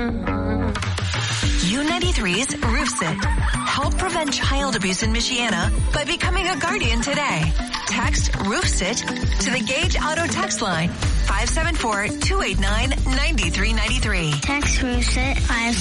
U93's Roof Sit. Help prevent child abuse in Michiana by becoming a guardian today. Text Roof Sit to the Gage Auto text line 574-289-9393. Text Roof Sit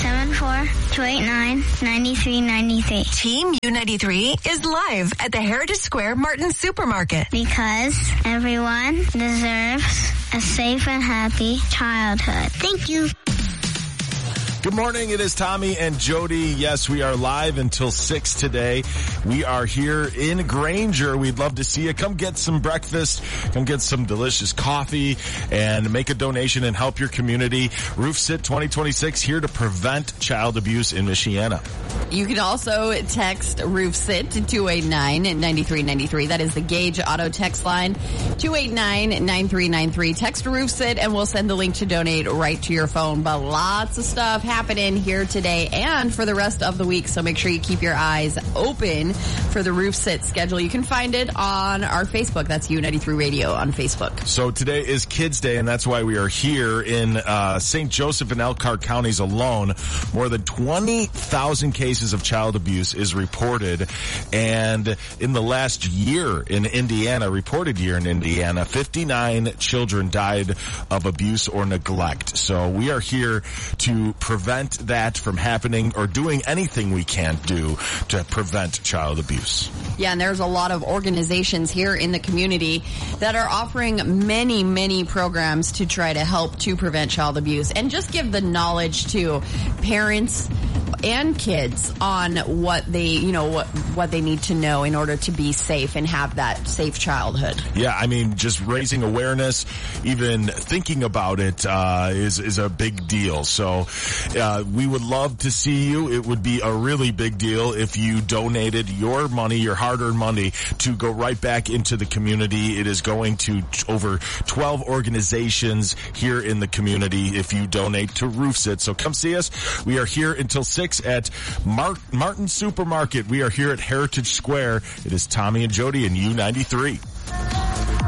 574-289-9393. Team U93 is live at the Heritage Square Martin Supermarket. Because everyone deserves a safe and happy childhood. Thank you. Good morning. It is Tommy and Jody. Yes, we are live until 6 today. We are here in Granger. We'd love to see you. Come get some breakfast. Come get some delicious coffee and make a donation and help your community. Roof Sit 2026 here to prevent child abuse in Michiana. You can also text Roof Sit to 289-9393. That is the Gage Auto text line, 289-9393. Text Roof Sit and we'll send the link to donate right to your phone. But lots of stuff happening here today and for the rest of the week. So make sure you keep your eyes open for the Roof Sit schedule. You can find it on our Facebook. That's U93 Radio on Facebook. So today is Kids Day, and that's why we are here in St. Joseph and Elkhart counties alone. More than 20,000 cases of child abuse is reported. And in the last year in Indiana, 59 children died of abuse or neglect. So we are here to prevent that from happening or doing anything we can do to prevent child abuse. Yeah, and there's a lot of organizations here in the community that are offering many, many programs to try to help to prevent child abuse and just give the knowledge to parents and kids on what they, what they need to know in order to be safe and have that safe childhood. Yeah, I mean, just raising awareness, even thinking about it, is a big deal. So, we would love to see you. It would be a really big deal if you donated your money, your hard-earned money, to go right back into the community. It is going to over 12 organizations here in the community if you donate to Roof Sit. So come see us. We are here until 6 at Martin Supermarket. We are here at Heritage Square. It is Tommy and Jody and U93.